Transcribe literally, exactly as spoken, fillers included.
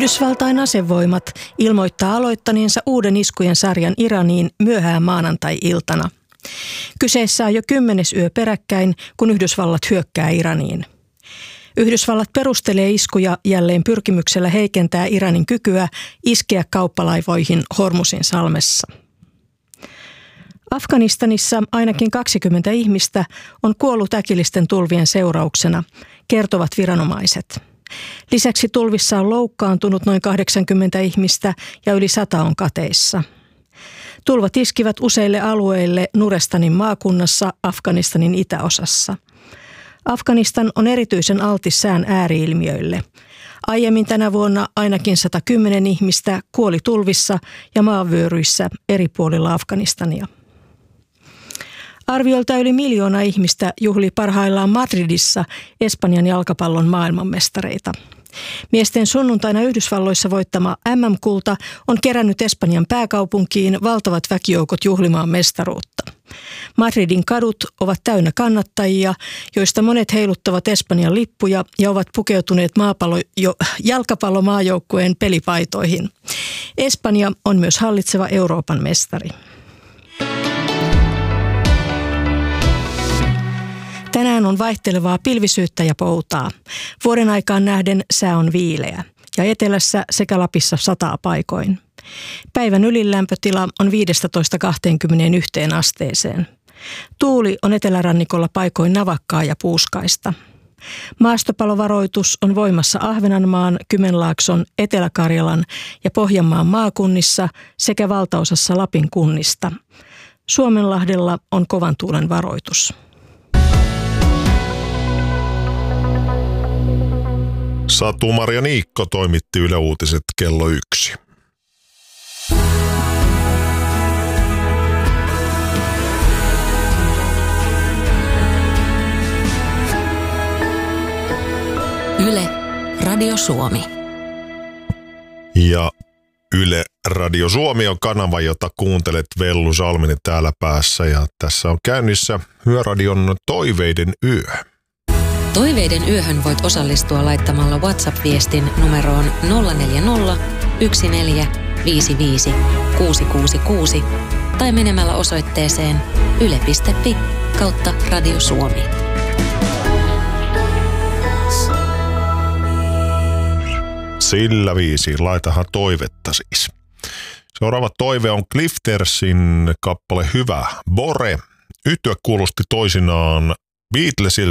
Yhdysvaltain asevoimat ilmoittaa aloittaneensa uuden iskujen sarjan Iraniin myöhään maanantai-iltana. Kyseessä on jo kymmenes yö peräkkäin, kun Yhdysvallat hyökkää Iraniin. Yhdysvallat perustelee iskuja jälleen pyrkimyksellä heikentää Iranin kykyä iskeä kauppalaivoihin Hormuzin salmessa. Afganistanissa ainakin kaksikymmentä ihmistä on kuollut äkillisten tulvien seurauksena, kertovat viranomaiset. Lisäksi tulvissa on loukkaantunut noin kahdeksankymmentä ihmistä ja yli sata on kateissa. Tulvat iskivät useille alueille Nurestanin maakunnassa Afganistanin itäosassa. Afganistan on erityisen altis sään ääriilmiöille. Aiemmin tänä vuonna ainakin sata kymmenen ihmistä kuoli tulvissa ja maanvyöryissä eri puolilla Afganistania. Arviolta yli miljoona ihmistä juhlii parhaillaan Madridissa Espanjan jalkapallon maailmanmestareita. Miesten sunnuntaina Yhdysvalloissa voittama M M-kulta on kerännyt Espanjan pääkaupunkiin valtavat väkijoukot juhlimaan mestaruutta. Madridin kadut ovat täynnä kannattajia, joista monet heiluttavat Espanjan lippuja ja ovat pukeutuneet maapallo, jo, jalkapallomaajoukkueen pelipaitoihin. Espanja on myös hallitseva Euroopan mestari. Tänään on vaihtelevaa pilvisyyttä ja poutaa. Vuoden aikaan nähden sää on viileä ja etelässä sekä Lapissa sataa paikoin. Päivän ylilämpötila on viisitoista kaksikymmentäyksi asteeseen. Tuuli on etelärannikolla paikoin navakkaa ja puuskaista. Maastopalovaroitus on voimassa Ahvenanmaan, Kymenlaakson, Etelä-Karjalan ja Pohjanmaan maakunnissa sekä valtaosassa Lapin kunnista. Suomenlahdella on kovan tuulen varoitus. Satu-Maria Niikko toimitti Yle Uutiset kello yksi. Yle Radio Suomi. Ja Yle Radio Suomi on kanava, jota kuuntelet Vellu Salminen täällä päässä. Ja tässä on käynnissä Yöradion Toiveiden yö. Toiveiden yöhön voit osallistua laittamalla WhatsApp-viestin numeroon nolla neljä nolla, yksi neljä, viisi viisi, kuusi kuusi kuusi tai menemällä osoitteeseen yle piste fi kautta Radio Suomi. Sillä viisi, laitahan toivetta siis. Seuraava toive on Cliftersin kappale Hyvä Bore. Yhtye kuulosti toisinaan Beatlesilta